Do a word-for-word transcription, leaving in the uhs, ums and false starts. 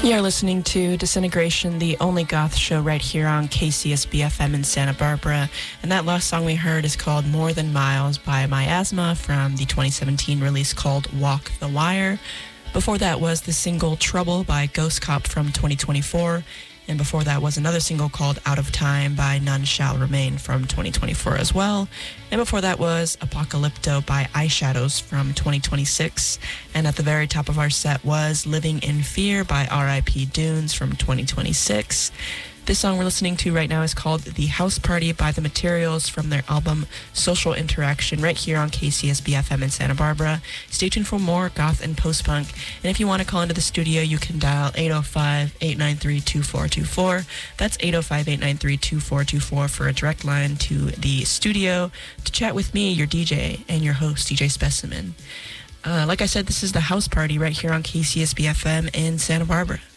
You're listening to Disintegration, the only goth show right here on K C S B F M in Santa Barbara. And that last song we heard is called More Than Miles by Miasma from the twenty seventeen release called Walk the Wire. Before that was the single Trouble by Ghost Cop from twenty twenty-four. And before that was another single called Out of Time by None Shall Remain from twenty twenty-four as well. And before that was Apocalypto by Eyeshadows from twenty twenty-six. And at the very top of our set was Living in Fear by R I P Dunes from twenty twenty-six. This song we're listening to right now is called The House Party by The Materials from their album Social Interaction right here on K C S B F M in Santa Barbara. Stay tuned for more goth and post-punk. And if you want to call into the studio, you can dial eight oh five, eight nine three, two four two four. That's eight oh five, eight nine three, two four two four for a direct line to the studio to chat with me, your D J, and your host, D J Specimen. Uh, like I said, this is The House Party right here on K C S B F M in Santa Barbara.